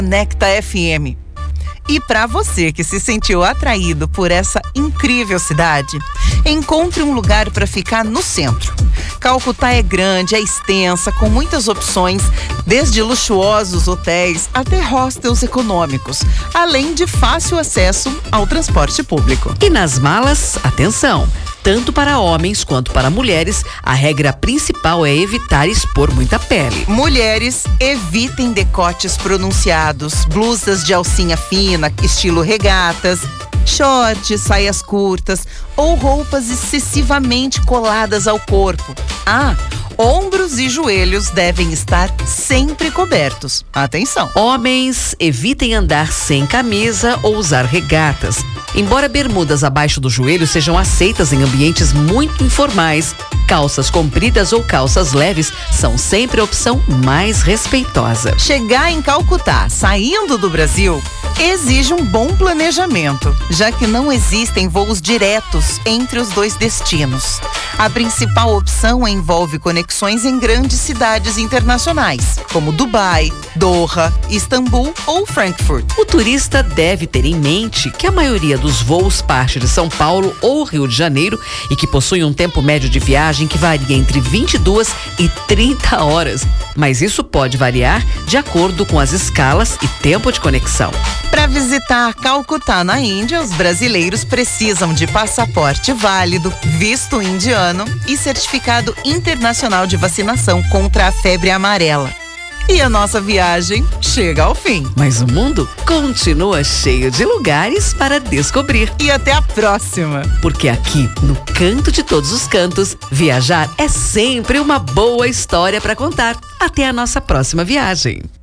Necta FM. E para você que se sentiu atraído por essa incrível cidade, encontre um lugar para ficar no centro. Calcutá é grande, é extensa, com muitas opções, desde luxuosos hotéis até hostels econômicos, além de fácil acesso ao transporte público. E nas malas, atenção! Tanto para homens quanto para mulheres, a regra principal é evitar expor muita pele. Mulheres, evitem decotes pronunciados, blusas de alcinha fina, estilo regatas, shorts, saias curtas ou roupas excessivamente coladas ao corpo. Ombros e joelhos devem estar sempre cobertos. Atenção! Homens, evitem andar sem camisa ou usar regatas. Embora bermudas abaixo do joelho sejam aceitas em ambientes muito informais, calças compridas ou calças leves são sempre a opção mais respeitosa. Chegar em Calcutá, saindo do Brasil, exige um bom planejamento, já que não existem voos diretos entre os dois destinos. A principal opção envolve conexões em grandes cidades internacionais, como Dubai, Doha, Istambul ou Frankfurt. O turista deve ter em mente que a maioria dos voos parte de São Paulo ou Rio de Janeiro e que possui um tempo médio de viagem que varia entre 22 e 30 horas. Mas isso pode variar de acordo com as escalas e tempo de conexão. Para visitar Calcutá, na Índia, os brasileiros precisam de passaporte válido, visto indiano e certificado internacional de vacinação contra a febre amarela. E a nossa viagem chega ao fim. Mas o mundo continua cheio de lugares para descobrir. E até a próxima! Porque aqui, no canto de todos os cantos, viajar é sempre uma boa história para contar. Até a nossa próxima viagem.